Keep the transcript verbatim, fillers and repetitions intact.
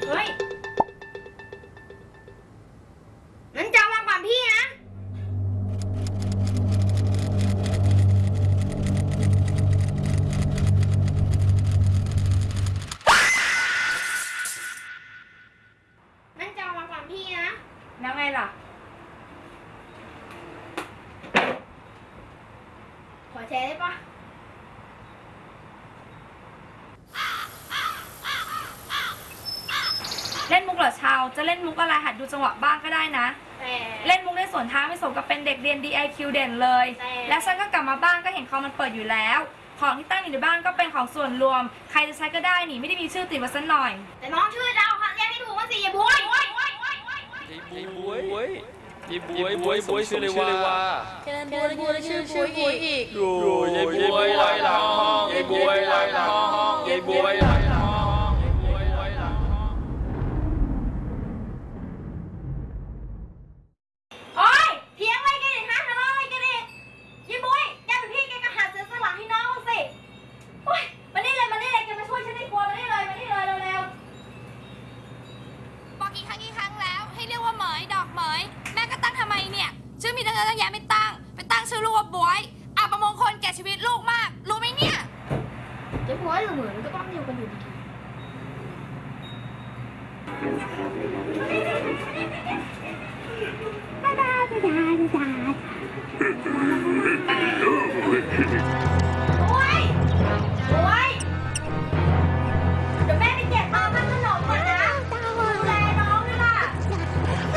เฮ้ยงั้นจะวางก่อนพี่นะงั้นจะวางก่อนพี่นะแล้วไงล่ะขอแชร์ได้ปะเล่นมุกเหรอชาวจะเล่นมุกอะไรหัดดูจังหวะบ้างก็ได้นะเล่นมุกในสวนทางไม่สมกับเป็นเด็กเรียน ดี ไอ คิว เด่นเลยและฉันก็กลับมาบ้านก็เห็นคอมมันเปิดอยู่แล้วของที่ตั้งอยู่ในบ้านก็เป็นของส่วนรวมใครจะใช้ก็ได้นี่ไม่ได้มีชื่อติดมาสักหน่อยแต่น้องชื่อเราค่ะเรียกไม่ถูกว่าสิอย่าบุ้ยยายบวยยายบวยบวยบวยชื่อเลยว่าเจริญบวยบวยชื่อชื่อบวยอีกดูยายบวยลอยหลังห้องยายบวยลอยหลังห้องยายบวยลอยหลังห้องยายบวยลอยหลังห้องโอ๊ยเถียงอะไรกันอีกฮะทะเลาะอะไรกันอีกยายบุ้ยแกเป็นพี่แกก็หัดเสียสละให้น้องสิโอ๊ยมานี่เลยมานี่เลยแกมาช่วยฉันในครัวมานี่เลยมานี่เลยเร็วๆบอกกี่ครั้งกี่ครั้งแล้วให้เรียกว่าเหมยดอกเหมยแม่ก็ตั้งทำไมเนี่ยชื่อมีตั้งเยอะตั้งแยะไม่ตั้งไปตั้งชื่อลูกว่าบวยอับประมงคลแก่ชีวิตลูกมากรู้ไหมเนี่ยยายบุ้ยหรือเหมือนก็ต้องอยู่กันอยู่ดีบ๊ายบายบ๊ายบายบ๊ายบาย